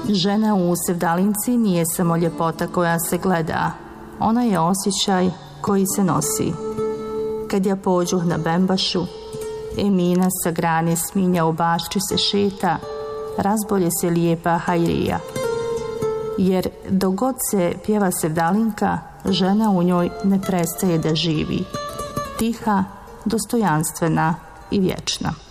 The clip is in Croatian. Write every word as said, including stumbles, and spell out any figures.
Žena u Sevdalinci nije samo ljepota koja se gleda, ona je osjećaj koji se nosi. Kad ja pođuh na bembašu, Emina sa grane sminja u bašči se šeta, razbolje se lijepa Hajrija. Jer dok god se pjeva Sevdalinka, žena u njoj ne prestaje da živi, tiha, dostojanstvena i vječna.